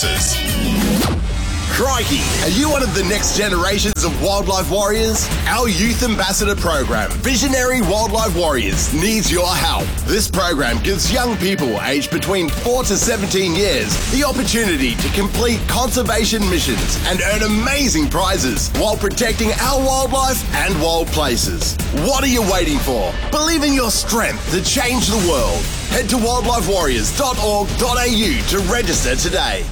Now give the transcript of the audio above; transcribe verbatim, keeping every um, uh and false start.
resources. Crikey, are you one of the next generations of wildlife warriors? Our youth ambassador program, Visionary Wildlife Warriors, needs your help. This program gives young people aged between four to seventeen years the opportunity to complete conservation missions and earn amazing prizes while protecting our wildlife and wild places. What are you waiting for? Believe in your strength to change the world. Head to wildlife warriors dot org dot a u to register today.